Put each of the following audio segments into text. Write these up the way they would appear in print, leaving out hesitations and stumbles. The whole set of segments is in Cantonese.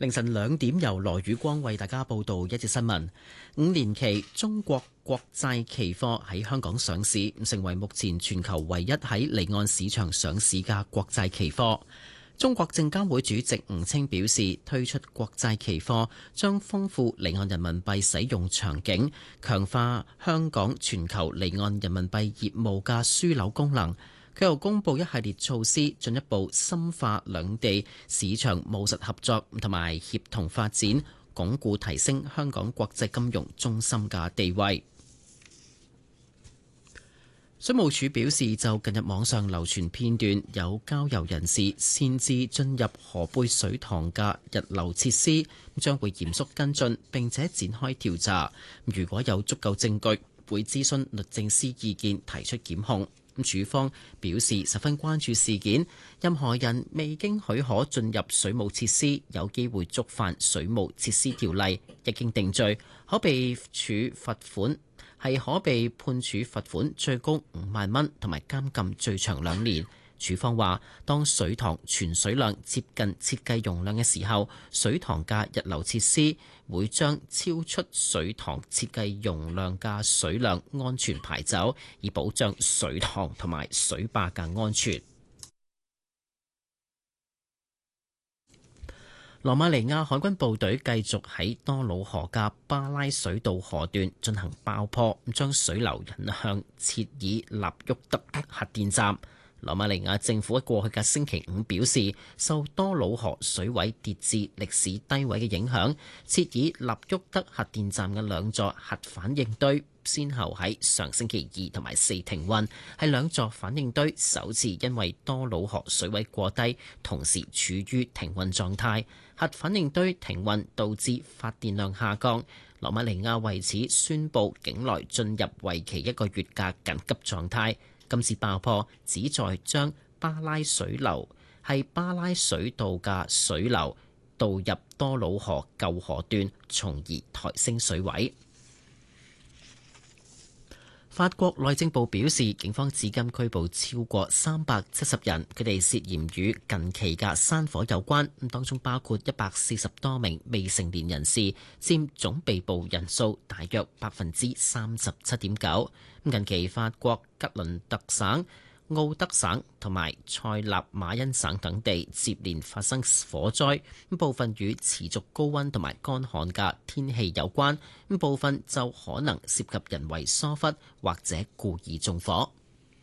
凌晨2點，由羅宇光為大家報道一節新聞。5年期中國國債期貨喺香港上市，成為目前全球唯一喺離岸市場上市嘅國債期貨。中國證監會主席吳清表示，推出國債期貨將豐富離岸人民幣使用場景，強化香港全球離岸人民幣業務嘅樞紐功能。佢又公布一系列措施，進一步深化兩地市場務實合作同埋協同發展，鞏固提升香港國際金融中心嘅地位。水務署表示，就近日網上流傳片段有郊遊人士擅自進入河背水塘嘅日流設施，將會嚴肅跟進並且展開調查。如果有足夠證據，會諮詢律政司意見，提出檢控。署方表示十分關注事件，任何人未經許可進入水務設施，有機會觸犯水務設施條例，一經定罪，可被罰款，可被判處罰款最高5萬蚊，同埋監禁最長2年。署方話，當水塘存水量接近設計容量嘅時候，水塘嘅日流設施會將超出水塘設計容量嘅水量安全排走，以保障水塘同埋水壩嘅安全。羅馬尼亞海軍部隊繼續喺多瑙河嘅巴拉水道河段進行爆破，將水流引向切爾納沃德核電站。羅馬尼亞政府喺過去嘅星期5表示，受多瑙河水位跌至歷史低位嘅影響，切爾納沃德核電站嘅2座核反應堆先後喺上星期2同埋4停運，係2座反應堆首次因為多瑙河水位過低，同時處於停運狀態。核反應堆停運導致發電量下降，羅馬尼亞為此宣布境內進入為期1個月嘅緊急狀態。今次爆破旨在將巴拉水道嘅水流導入多瑙河舊河段，從而抬升水位。法國內政部表示，警方至今拘捕超過370人，佢哋涉嫌與近期嘅山火有關，當中包括140多名未成年人士，佔總被捕人數大約37.9%。近期法國吉倫特省、奧德省同埋塞納馬恩省等地接連發生火災，部分與持續高溫同埋乾旱嘅天氣有關，部分就可能涉及人為疏忽或者故意縱火。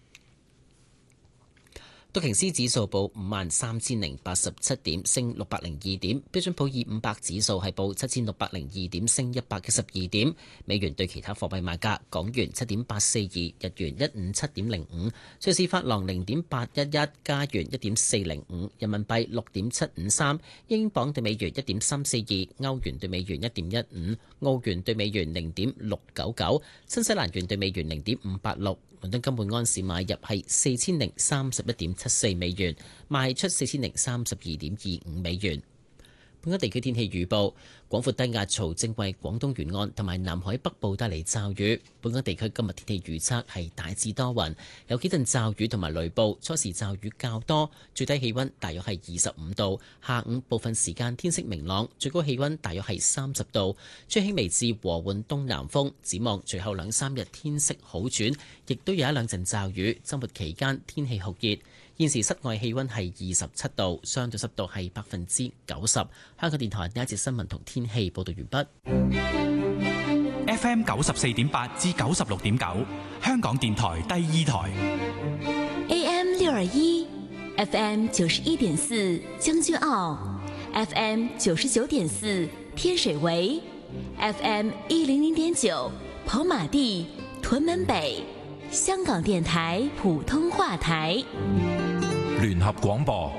道瓊斯指數報53,087點，升602點；標準普爾500指數係報7,602點，升112點。美元對其他貨幣賣價：港元7.842，日元157.05，瑞士法郎0.811，加元1.405，人民幣6.753，英鎊對美元1.342，歐元對美元1.15，澳元對美元0.699，新西蘭元對美元0.586。倫敦金每安士買入係4031.74美元，賣出4032.25美元。本港地區天氣預報：廣闊低壓槽正為廣東沿岸同埋南海北部帶嚟驟雨。本港地區今日天氣預測係大致多雲，有幾陣驟雨同埋雷暴，初時驟雨較多，最低氣溫大約係25度。下午部分時間天色明朗，最高氣溫大約係30度，吹輕微至和緩東南風。展望隨後2-3日天色好轉，亦都有1-2陣驟雨。週末期間天氣酷熱。現時室外氣溫係27度，相對濕度係90%。香港電台呢一節新聞同天氣報道完畢。FM 94.8至96.9，香港電台第2台。 AM 621，FM 91.4，將軍澳；FM 99.4，天水圍；FM 100.9，跑馬地、屯門北。香港電台普通話台。 聯合廣播。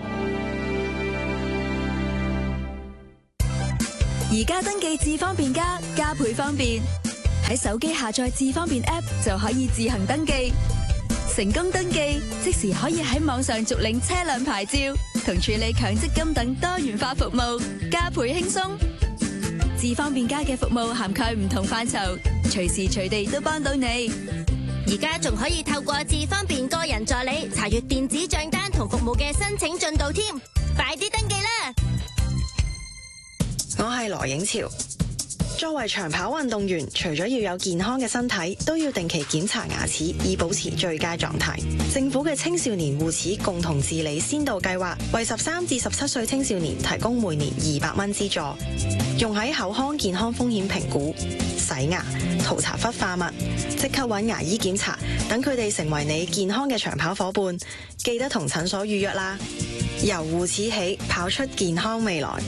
而家登記智方便加倍方便，喺手機下載智方便 App 就可以自行登記。成功登記，即時可以喺網上續領車輛牌照同處理強積金等多元化服務，加倍輕鬆。智方便加嘅服務涵蓋唔同範疇，隨時隨地都幫到你。 而家仲可以透過智方便個人助理查閱電子賬單同服務嘅申請進度添，快啲登記啦！ 我係羅影潮。作為長跑運動員，除咗要有健康嘅身體，都要定期檢查牙齒，以保持最佳狀態。政府嘅青少年護齒共同治理先導計劃，為13至17歲青少年提供每年200蚊資助，用喺口腔健康風險評估、洗牙、塗搽氟化物，即刻揾牙醫檢查，等佢哋成為你健康嘅長跑伙伴。記得同診所預約啦！由護齒起，跑出健康未來。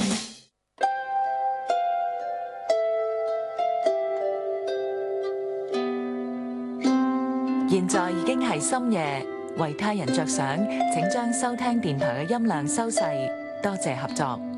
現在已經係深夜，為他人着想，請將收聽電台嘅音量收細，多謝合作。